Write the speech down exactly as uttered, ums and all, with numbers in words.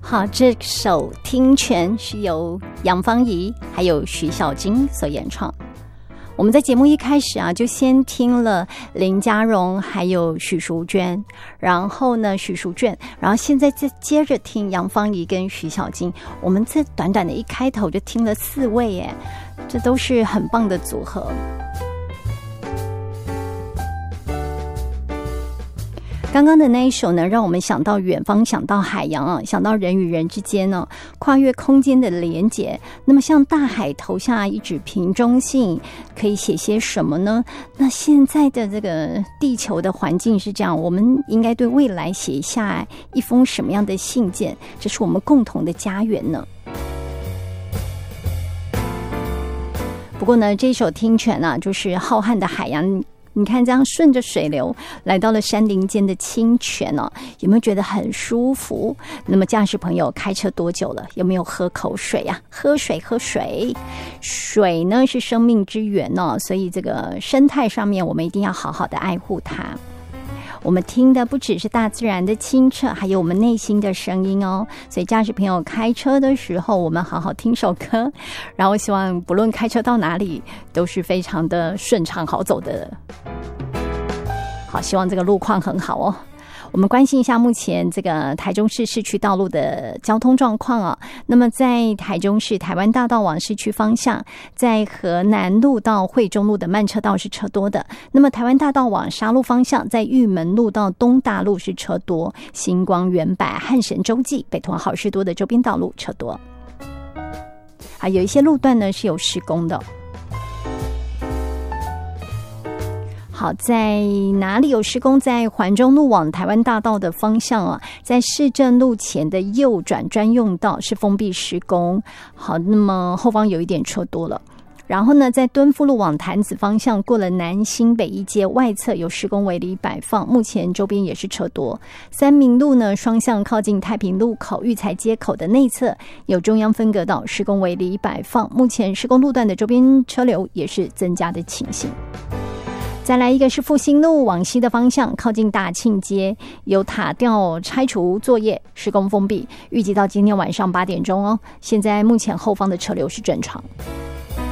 好，这首《听泉》是由杨芳仪还有徐小菁所演唱。我们在节目一开始啊，就先听了林佳荣还有许淑娟，然后呢许淑娟，然后现在再接着听杨芳仪跟徐小菁。我们这短短的一开头就听了四位耶，这都是很棒的组合。刚刚的那一首呢，让我们想到远方，想到海洋啊，想到人与人之间呢、啊、跨越空间的连结。那么向大海投下一纸瓶中信，可以写些什么呢？那现在的这个地球的环境是这样，我们应该对未来写下一封什么样的信件？这是我们共同的家园呢。不过呢，这首听泉啊，就是浩瀚的海洋。你看这样顺着水流来到了山林间的清泉哦，有没有觉得很舒服？那么驾驶朋友开车多久了？有没有喝口水啊？喝水喝水，水呢是生命之源哦，所以这个生态上面我们一定要好好的爱护它。我们听的不只是大自然的清澈，还有我们内心的声音哦。所以驾驶朋友开车的时候，我们好好听首歌，然后希望不论开车到哪里都是非常的顺畅好走的。好，希望这个路况很好哦。我们关心一下目前这个台中市市区道路的交通状况啊。那么在台中市台湾大道往市区方向，在河南路到惠中路的慢车道是车多的。那么台湾大道往沙鹿方向，在玉门路到东大路是车多。星光远百、汉神洲际、北屯好事多的周边道路车多。还有一些路段呢是有施工的。好，在哪里有施工？在环中路往台湾大道的方向啊，在市政路前的右转专用道是封闭施工。好，那么后方有一点车多了。然后呢，在敦富路往潭子方向，过了南新北一街外侧有施工围篱摆放，目前周边也是车多。三民路呢，双向靠近太平路口育才街口的内侧有中央分隔岛施工围篱摆放，目前施工路段的周边车流也是增加的情形。再来一个是复兴路往西的方向，靠近大庆街有塔吊拆除作业施工封闭，预计到今天晚上八点钟哦。现在目前后方的车流是正常。